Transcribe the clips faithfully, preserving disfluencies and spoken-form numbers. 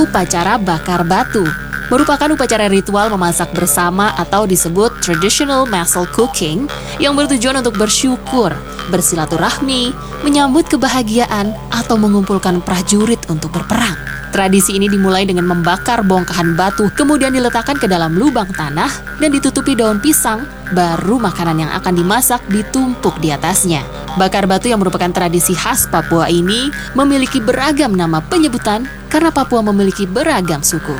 upacara bakar batu. Merupakan upacara ritual memasak bersama atau disebut traditional muscle cooking yang bertujuan untuk bersyukur, bersilaturahmi, menyambut kebahagiaan, atau mengumpulkan prajurit untuk berperang. Tradisi ini dimulai dengan membakar bongkahan batu, kemudian diletakkan ke dalam lubang tanah dan ditutupi daun pisang, baru makanan yang akan dimasak ditumpuk di atasnya. Bakar batu yang merupakan tradisi khas Papua ini memiliki beragam nama penyebutan karena Papua memiliki beragam suku.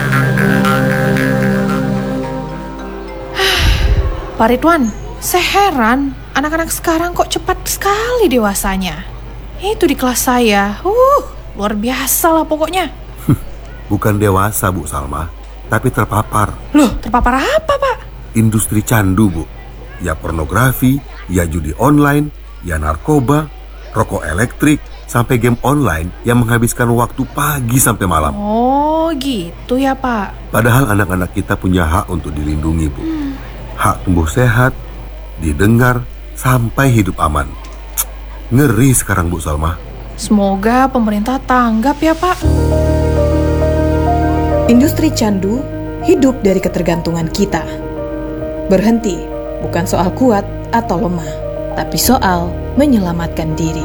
Pak Ridwan, saya heran anak-anak sekarang kok cepat sekali dewasanya. Itu di kelas saya, uh, luar biasa lah pokoknya. Bukan dewasa, Bu Salma, tapi terpapar. Loh, terpapar apa, Pak? Industri candu, Bu. Ya pornografi, ya judi online, ya narkoba, rokok elektrik, sampai game online yang menghabiskan waktu pagi sampai malam. Oh, gitu ya, Pak. Padahal anak-anak kita punya hak untuk dilindungi, Bu. Hmm. Hak tumbuh sehat, didengar, sampai hidup aman. Ngeri sekarang, Bu Salma. Semoga pemerintah tanggap ya, Pak. Industri candu hidup dari ketergantungan kita. Berhenti bukan soal kuat atau lemah, tapi soal menyelamatkan diri.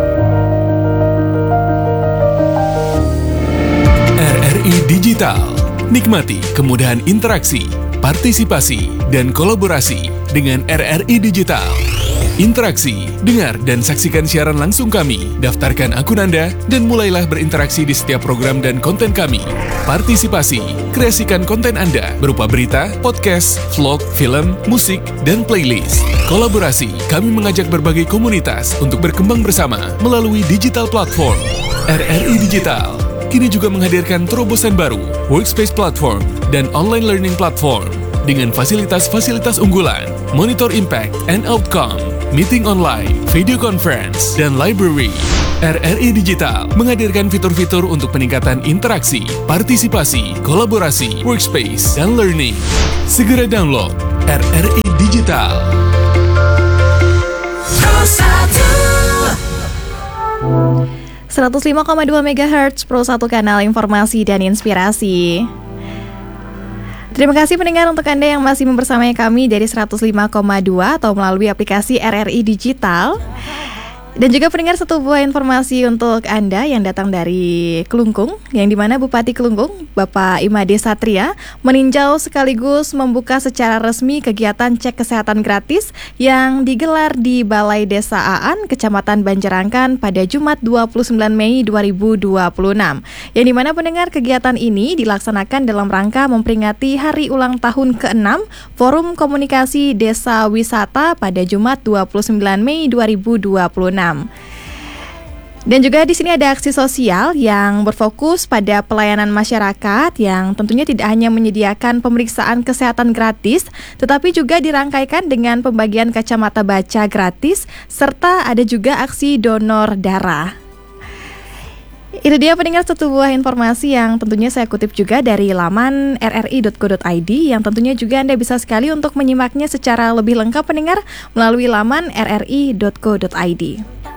R R I Digital. Nikmati kemudahan interaksi, partisipasi, dan kolaborasi dengan R R I Digital. Interaksi, dengar, dan saksikan siaran langsung kami. Daftarkan akun Anda dan mulailah berinteraksi di setiap program dan konten kami. Partisipasi, kreasikan konten Anda berupa berita, podcast, vlog, film, musik, dan playlist. Kolaborasi, kami mengajak berbagai komunitas untuk berkembang bersama melalui digital platform. R R I Digital kini juga menghadirkan terobosan baru, workspace platform, dan online learning platform dengan fasilitas-fasilitas unggulan, monitor impact and outcome, meeting online, video conference, dan library. R R I Digital menghadirkan fitur-fitur untuk peningkatan interaksi, partisipasi, kolaborasi, workspace, dan learning. Segera download R R I Digital. seratus lima koma dua megahertz Pro satu kanal informasi dan inspirasi. Terima kasih pendengar untuk Anda yang masih membersamai kami dari seratus lima koma dua atau melalui aplikasi R R I Digital. Dan juga pendengar satu buah informasi untuk Anda yang datang dari Kelungkung, yang dimana Bupati Kelungkung, Bapak Imade Satria, meninjau sekaligus membuka secara resmi kegiatan cek kesehatan gratis yang digelar di Balai Desa Aan, Kecamatan Banjarangkan pada Jumat dua puluh sembilan Mei dua ribu dua puluh enam. Yang dimana pendengar kegiatan ini dilaksanakan dalam rangka memperingati hari ulang tahun keenam Forum Komunikasi Desa Wisata pada Jumat dua puluh sembilan Mei dua ribu dua puluh enam. Dan juga di sini ada aksi sosial yang berfokus pada pelayanan masyarakat yang tentunya tidak hanya menyediakan pemeriksaan kesehatan gratis, tetapi juga dirangkaikan dengan pembagian kacamata baca gratis, serta ada juga aksi donor darah. Itu dia pendengar satu buah informasi yang tentunya saya kutip juga dari laman r r i dot co dot i d yang tentunya juga Anda bisa sekali untuk menyimaknya secara lebih lengkap pendengar melalui laman r r i dot co dot i d.